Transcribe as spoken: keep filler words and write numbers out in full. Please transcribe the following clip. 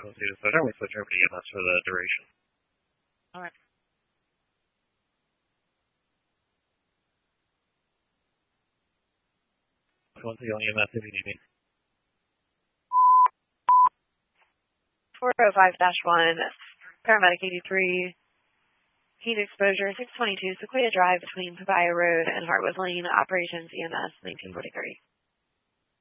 We'll see the switch. We'll switch over to E M S for the duration. All right. Once again, E M S if you need me. four oh five dash one, paramedic eighty-three, heat exposure six twenty-two Sequoia Drive between Papaya Road and Hartwood Lane, operations E M S nineteen forty-three.